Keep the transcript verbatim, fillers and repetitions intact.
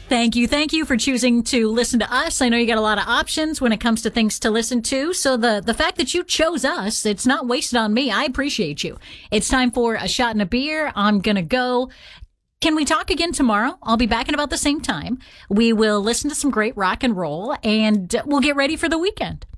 Thank you. Thank you for choosing to listen to us. I know you got a lot of options when it comes to things to listen to. So the, the fact that you chose us, it's not wasted on me. I appreciate you. It's time for a shot and a beer. I'm going to go. Can we talk again tomorrow? I'll be back at about the same time. We will listen to some great rock and roll, and we'll get ready for the weekend.